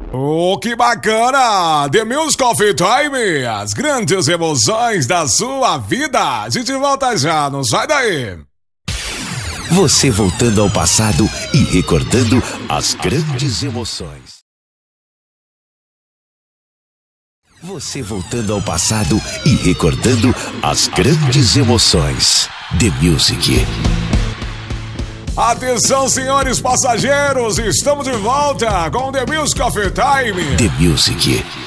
Oh, que bacana! The Music of Time, as grandes emoções da sua vida. A gente volta já, não sai daí. Você voltando ao passado e recordando as grandes emoções. Você voltando ao passado e recordando as grandes emoções. The Music. Atenção, senhores passageiros, estamos de volta com The Music of Time. The Music.